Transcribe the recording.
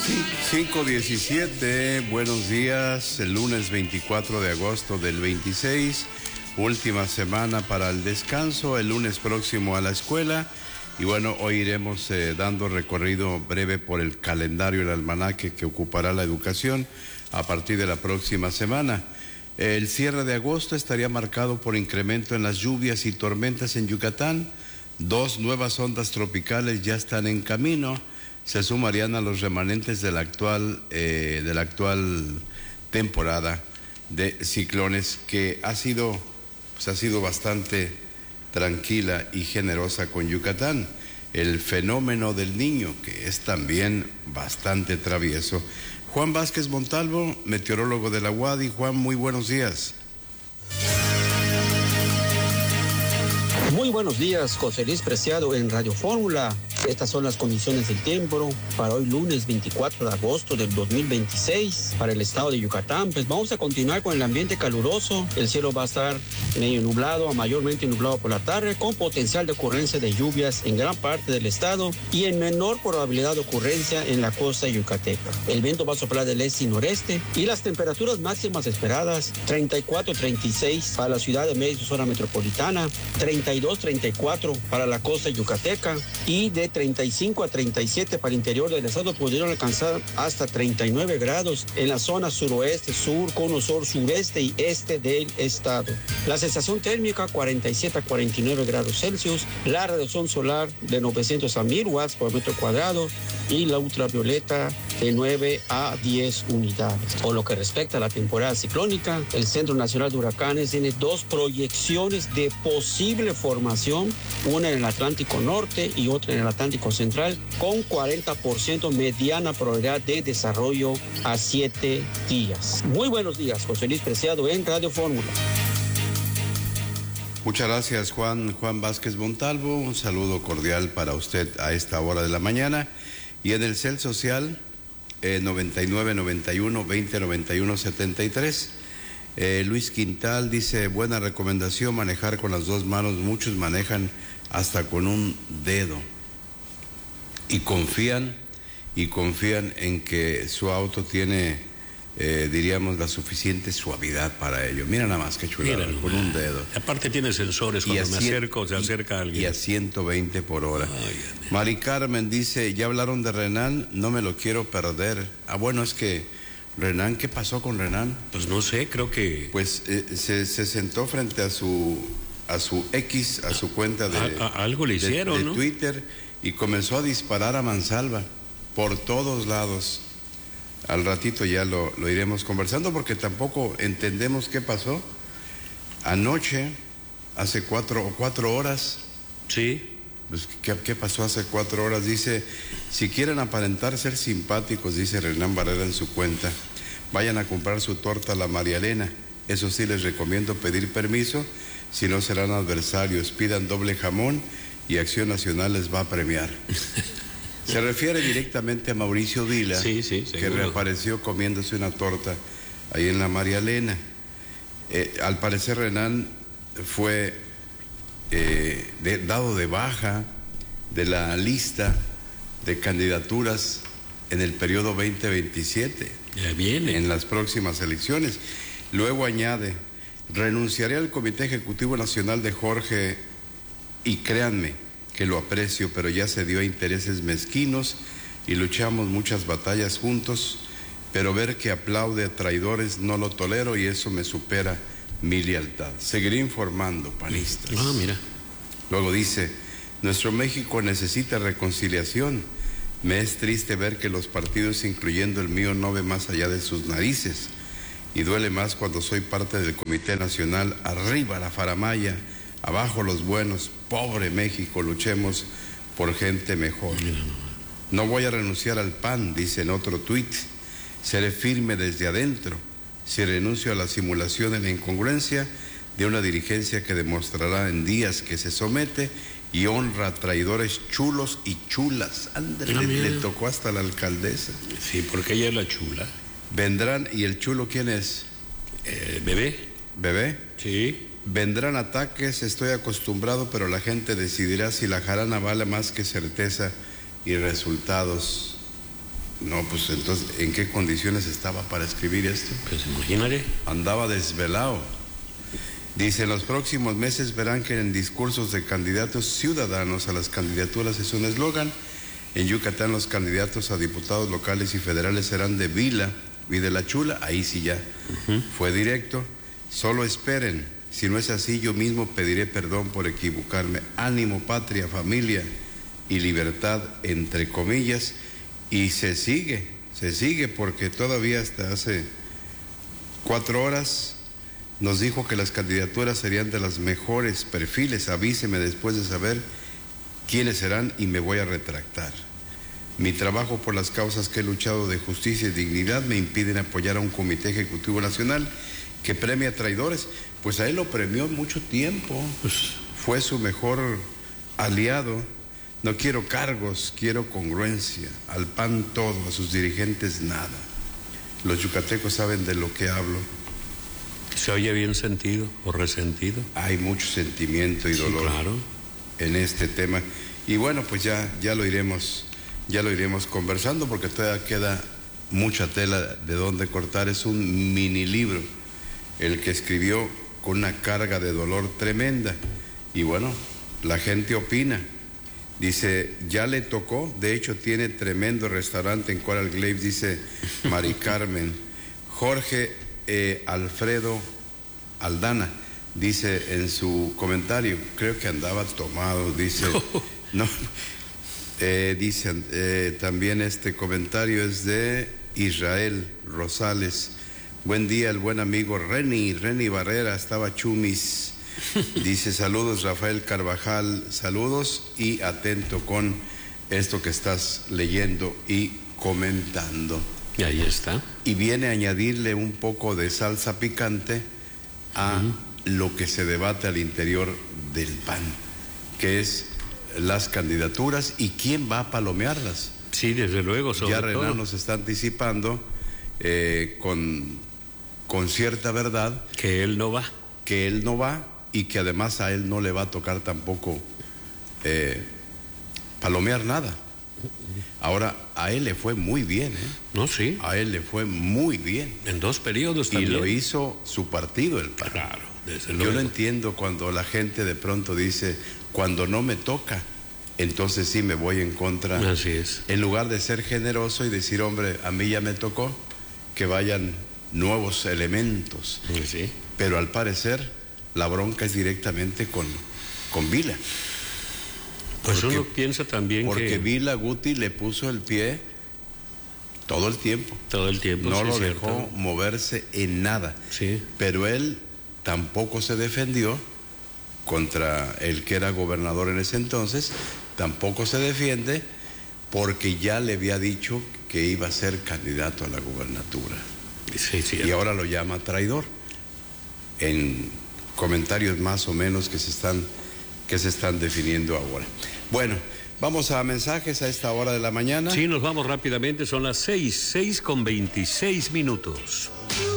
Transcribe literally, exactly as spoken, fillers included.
cinco diecisiete, buenos días, el lunes veinticuatro de agosto del veintiséis, última semana para el descanso, el lunes próximo a la escuela. Y bueno, hoy iremos eh, dando recorrido breve por el calendario, el almanaque que ocupará la educación a partir de la próxima semana. El cierre de agosto estaría marcado por incremento en las lluvias y tormentas en Yucatán. Dos nuevas ondas tropicales ya están en camino. Se sumarían a los remanentes de la actual, eh, de la actual temporada de ciclones, que ha sido, pues ha sido bastante tranquila y generosa con Yucatán. El fenómeno del Niño, que es también bastante travieso. Juan Vázquez Montalvo, meteorólogo de la U A D I. Juan, muy buenos días. Muy buenos días, José Luis Preciado en Radio Fórmula. Estas son las condiciones del tiempo para hoy lunes veinticuatro de agosto del dos mil veintiséis para el estado de Yucatán. Pues vamos a continuar con el ambiente caluroso. El cielo va a estar medio nublado a mayormente nublado por la tarde, con potencial de ocurrencia de lluvias en gran parte del estado y en menor probabilidad de ocurrencia en la costa yucateca. El viento va a soplar del este y noreste y las temperaturas máximas esperadas treinta y cuatro a treinta y seis para la ciudad de Mérida y su zona metropolitana, treinta y dos a treinta y cuatro para la costa yucateca y de treinta y cinco a treinta y siete para el interior del estado. Pudieron alcanzar hasta treinta y nueve grados en la zona suroeste, sur, cono sur, sureste y este del estado. La sensación térmica cuarenta y siete a cuarenta y nueve grados Celsius, la radiación solar de novecientos a mil watts por metro cuadrado y la ultravioleta de nueve a diez unidades. Por lo que respecta a la temporada ciclónica, el Centro Nacional de Huracanes tiene dos proyecciones de posible formación, una en el Atlántico Norte y otra en el Atlántico Central, con cuarenta por ciento mediana probabilidad de desarrollo a siete días. Muy buenos días, José Luis Preciado en Radio Fórmula. Muchas gracias, Juan, Juan Vázquez Montalvo. Un saludo cordial para usted a esta hora de la mañana. Y en el C E L Social, eh, noventa y nueve, noventa y uno, veinte, noventa y uno, setenta y tres. Eh, Luis Quintal dice, buena recomendación, manejar con las dos manos. Muchos manejan hasta con un dedo. Y confían, y confían en que su auto tiene, eh, diríamos, la suficiente suavidad para ello. Mira nada más que chulada, Mira, con un dedo. Aparte tiene sensores, cuando me acerco, se acerca a alguien. Y a ciento veinte por hora. Ay, Mari Carmen dice, ya hablaron de Renan, no me lo quiero perder. Ah, bueno, es que Renan, ¿qué pasó con Renan? Pues no sé, creo que... Pues eh, se, se sentó frente a su, a su X, a su cuenta de... A, a, algo le hicieron, de, de ¿no? Twitter. Y comenzó a disparar a mansalva por todos lados. Al ratito ya lo, lo iremos conversando porque tampoco entendemos qué pasó. Anoche, hace cuatro o cuatro horas. Sí. Pues, ¿qué, ¿Qué pasó hace cuatro horas? Dice, si quieren aparentar ser simpáticos, dice Renan Barrera en su cuenta, vayan a comprar su torta a la María Elena. Eso sí, les recomiendo pedir permiso, si no serán adversarios. Pidan doble jamón y Acción Nacional les va a premiar. Se refiere directamente a Mauricio Vila, sí, sí, que reapareció comiéndose una torta ahí en la María Elena. Eh, al parecer Renan fue eh, de, dado de baja de la lista de candidaturas en el periodo veinte veintisiete. Ya viene. En las próximas elecciones. Luego añade, renunciaré al Comité Ejecutivo Nacional de Jorge. Y créanme que lo aprecio, pero ya se dio a intereses mezquinos y luchamos muchas batallas juntos, pero ver que aplaude a traidores no lo tolero y eso me supera mi lealtad. Seguiré informando, panistas. Ah, mira. Luego dice, nuestro México necesita reconciliación. Me es triste ver que los partidos, incluyendo el mío, no ven más allá de sus narices. Y duele más cuando soy parte del Comité Nacional. Arriba la faramaya, abajo los buenos. Pobre México, luchemos por gente mejor. No voy a renunciar al P A N, dice en otro tuit. Seré firme desde adentro. Si renuncio a la simulación y la incongruencia de una dirigencia que demostrará en días que se somete y honra a traidores chulos y chulas. Ándale, Ah, le, le tocó hasta la alcaldesa. Sí, porque ella es la chula. Vendrán, ¿y el chulo quién es? Eh, ¿Bebé? ¿Bebé? Sí. Vendrán ataques, estoy acostumbrado, pero la gente decidirá si la jarana vale más que certeza y resultados. No, pues entonces, ¿en qué condiciones estaba para escribir esto? Pues imagínate. Andaba desvelado. Dice, en los próximos meses verán que en discursos de candidatos ciudadanos a las candidaturas es un eslogan. En Yucatán los candidatos a diputados locales y federales serán de Vila y de La Chula. Ahí sí ya uh-huh. fue directo. Solo esperen. Si no es así, yo mismo pediré perdón por equivocarme. Ánimo, patria, familia y libertad, entre comillas. Y se sigue, se sigue, porque todavía hasta hace cuatro horas nos dijo que las candidaturas serían de los mejores perfiles. Avíseme después de saber quiénes serán y me voy a retractar. Mi trabajo por las causas que he luchado de justicia y dignidad me impiden apoyar a un comité ejecutivo nacional que premia traidores. Pues a él lo premió mucho tiempo, pues fue su mejor aliado. No quiero cargos, quiero congruencia. Al P A N todo, a sus dirigentes nada. Los yucatecos saben de lo que hablo. ¿Se oye bien sentido o resentido? Hay mucho sentimiento y dolor, sí, claro, en este tema. Y bueno, pues ya, ya lo iremos, ya lo iremos conversando, porque todavía queda mucha tela de dónde cortar. Es un mini libro el que escribió, con una carga de dolor tremenda. Y bueno, la gente opina. Dice, ya le tocó, de hecho tiene tremendo restaurante en Coral Gables, dice Mari Carmen. Jorge eh, Alfredo Aldana dice en su comentario, creo que andaba tomado, dice, no, eh, dice eh, también este comentario es de Israel Rosales. Buen día, el buen amigo Reni, Reni Barrera, estaba chumis. Dice, saludos Rafael Carvajal, saludos y atento con esto que estás leyendo y comentando. Y ahí está. Y viene a añadirle un poco de salsa picante a uh-huh. lo que se debate al interior del P A N, que es las candidaturas y quién va a palomearlas. Sí, desde luego, sobre ya Renan todo. nos está anticipando eh, con, con cierta verdad que él no va. Que él no va. Y que además a él no le va a tocar tampoco eh, palomear nada. Ahora, a él le fue muy bien, ¿eh? No, sí. A él le fue muy bien. En dos periodos también. Y lo hizo su partido, el P A N. Claro, desde luego. Yo no entiendo cuando la gente de pronto dice, cuando no me toca, entonces sí me voy en contra. Así es. En lugar de ser generoso y decir, hombre, a mí ya me tocó, que vayan nuevos elementos. Sí. Pero al parecer la bronca es directamente con, con Vila. Pues porque, uno piensa también porque que... Porque Vila Guti le puso el pie todo el tiempo. Todo el tiempo, No sí, lo cierto. dejó moverse en nada. Sí. Pero él tampoco se defendió contra el que era gobernador en ese entonces, tampoco se defiende porque ya le había dicho que iba a ser candidato a la gubernatura. Sí, sí. Y ahora lo llama traidor. En comentarios más o menos que se están que se están definiendo ahora. Bueno, vamos a mensajes a esta hora de la mañana. Sí, nos vamos rápidamente, son las seis, seis con veintiséis minutos.